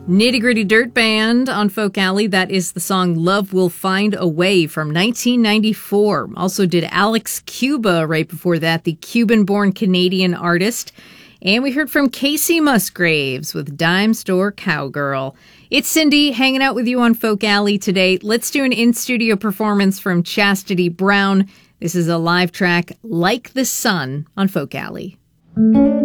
Nitty Gritty Dirt Band on Folk Alley. That is the song Love Will Find a Way from 1994. Also did Alex Cuba right before that, the Cuban-born Canadian artist. And we heard from Casey Musgraves with Dime Store Cowgirl. It's Cindy hanging out with you on Folk Alley today. Let's do an in-studio performance from Chastity Brown. This is a live track, Like the Sun, on Folk Alley.